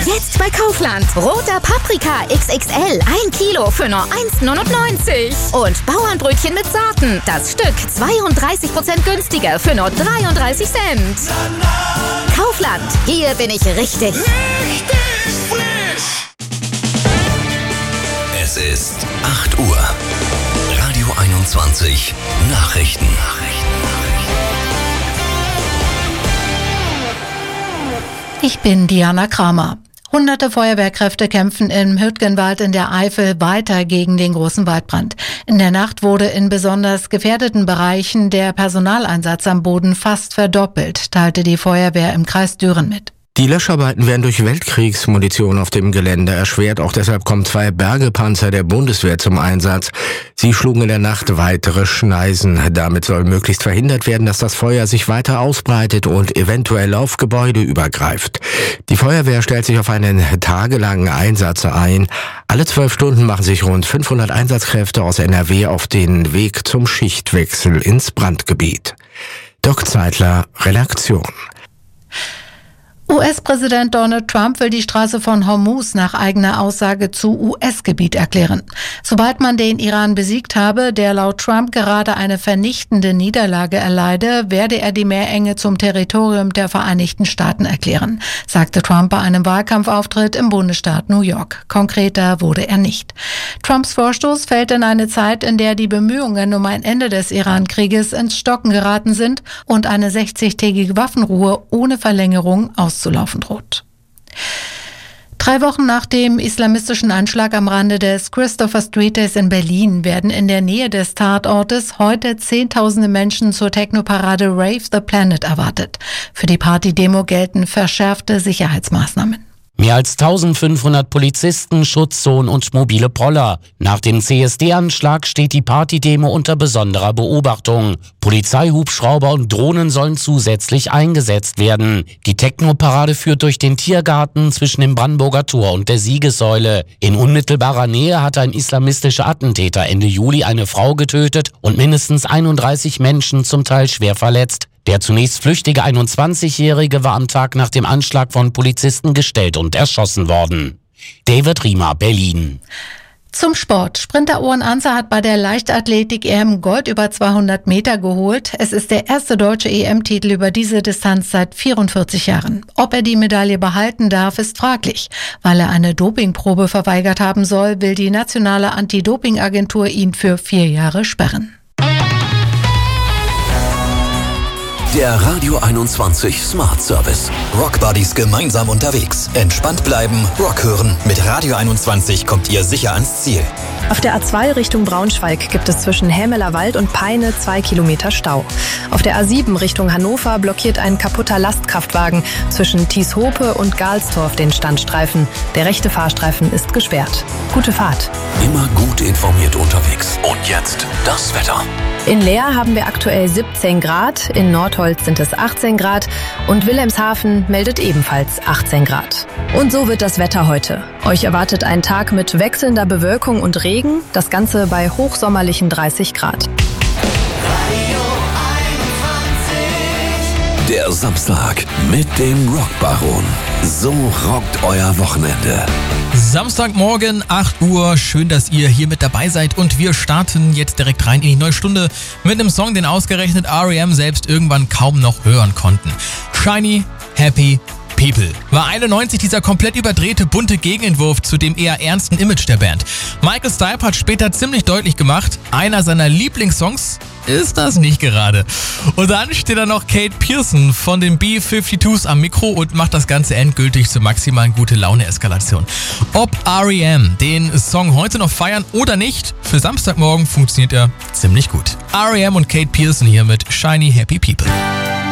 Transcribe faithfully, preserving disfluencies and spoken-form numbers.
Jetzt bei Kaufland. Roter Paprika X X L. ein Kilo für nur eins neunundneunzig. Und Bauernbrötchen mit Sorten. Das Stück zweiunddreißig Prozent günstiger für nur dreiunddreißig Cent. Kaufland. Hier bin ich richtig. Richtig frisch. Es ist acht Uhr. Radio einundzwanzig. Nachrichten. Ich bin Diana Kramer. Hunderte Feuerwehrkräfte kämpfen im Hürtgenwald in der Eifel weiter gegen den großen Waldbrand. In der Nacht wurde in besonders gefährdeten Bereichen der Personaleinsatz am Boden fast verdoppelt, teilte die Feuerwehr im Kreis Düren mit. Die Löscharbeiten werden durch Weltkriegsmunition auf dem Gelände erschwert. Auch deshalb kommen zwei Bergepanzer der Bundeswehr zum Einsatz. Sie schlugen in der Nacht weitere Schneisen. Damit soll möglichst verhindert werden, dass das Feuer sich weiter ausbreitet und eventuell auf Gebäude übergreift. Die Feuerwehr stellt sich auf einen tagelangen Einsatz ein. Alle zwölf Stunden machen sich rund fünfhundert Einsatzkräfte aus N R W auf den Weg zum Schichtwechsel ins Brandgebiet. Dirk Zeitler, Redaktion. U S-Präsident Donald Trump will die Straße von Hormuz nach eigener Aussage zu U S-Gebiet erklären. Sobald man den Iran besiegt habe, der laut Trump gerade eine vernichtende Niederlage erleide, werde er die Meerenge zum Territorium der Vereinigten Staaten erklären, sagte Trump bei einem Wahlkampfauftritt im Bundesstaat New York. Konkreter wurde er nicht. Trumps Vorstoß fällt in eine Zeit, in der die Bemühungen um ein Ende des Iran-Krieges ins Stocken geraten sind und eine sechzigtägige Waffenruhe ohne Verlängerung aus zu laufen droht. Drei Wochen nach dem islamistischen Anschlag am Rande des Christopher Street Days in Berlin werden in der Nähe des Tatortes heute Zehntausende Menschen zur Technoparade Rave the Planet erwartet. Für die Partydemo gelten verschärfte Sicherheitsmaßnahmen. Mehr als eintausendfünfhundert Polizisten, Schutzzonen und mobile Poller. Nach dem C S D-Anschlag steht die Partydemo unter besonderer Beobachtung. Polizeihubschrauber und Drohnen sollen zusätzlich eingesetzt werden. Die Technoparade führt durch den Tiergarten zwischen dem Brandenburger Tor und der Siegessäule. In unmittelbarer Nähe hatte ein islamistischer Attentäter Ende Juli eine Frau getötet und mindestens einunddreißig Menschen zum Teil schwer verletzt. Der zunächst flüchtige einundzwanzigjährige war am Tag nach dem Anschlag von Polizisten gestellt und erschossen worden. David Riemer, Berlin. Zum Sport. Sprinter Owen Anzer hat bei der Leichtathletik-E M Gold über zweihundert Meter geholt. Es ist der erste deutsche E M-Titel über diese Distanz seit vierundvierzig Jahren. Ob er die Medaille behalten darf, ist fraglich. Weil er eine Dopingprobe verweigert haben soll, will die nationale Anti-Doping-Agentur ihn für vier Jahre sperren. Der Radio einundzwanzig Smart Service. Rock Buddies gemeinsam unterwegs. Entspannt bleiben, Rock hören. Mit Radio einundzwanzig kommt ihr sicher ans Ziel. Auf der A zwei Richtung Braunschweig gibt es zwischen Hämeler Wald und Peine zwei Kilometer Stau. Auf der A sieben Richtung Hannover blockiert ein kaputter Lastkraftwagen zwischen Thieshope und Galstorf den Standstreifen. Der rechte Fahrstreifen ist gesperrt. Gute Fahrt. Immer gut informiert unterwegs. Und jetzt das Wetter. In Leer haben wir aktuell siebzehn Grad, in Nordholz sind es achtzehn Grad und Wilhelmshaven meldet ebenfalls achtzehn Grad. Und so wird das Wetter heute. Euch erwartet ein Tag mit wechselnder Bewölkung und Regen, das Ganze bei hochsommerlichen dreißig Grad. Der Samstag mit dem Rockbaron. So rockt euer Wochenende. Samstagmorgen, acht Uhr. Schön, dass ihr hier mit dabei seid. Und wir starten jetzt direkt rein in die neue Stunde mit einem Song, den ausgerechnet R E M selbst irgendwann kaum noch hören konnten. Shiny, Happy People war einundneunzig dieser komplett überdrehte, bunte Gegenentwurf zu dem eher ernsten Image der Band. Michael Stipe hat später ziemlich deutlich gemacht, einer seiner Lieblingssongs ist das nicht gerade. Und dann steht da noch Kate Pearson von den B zweiundfünfzigers am Mikro und macht das Ganze endgültig zur maximalen Gute-Laune-Eskalation. Ob R E M den Song heute noch feiern oder nicht, für Samstagmorgen funktioniert er ziemlich gut. R E M und Kate Pearson hier mit Shiny Happy People.